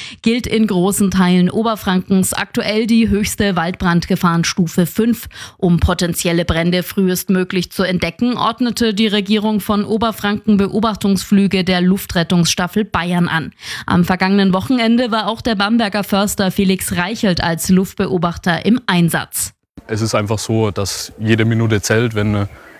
gilt in großen Teilen Oberfrankens aktuell die höchste Waldbrandgefahrenstufe 5. Um potenzielle Brände frühestmöglich zu entdecken, ordnete die Regierung von Oberfranken Beobachtungsflüge der Luftrettungsstaffel Bayern an. Am vergangenen Wochenende war auch der Bamberger Förster Felix Reichelt als Luftbeobachter im Einsatz. Es ist einfach so, dass jede Minute zählt, wenn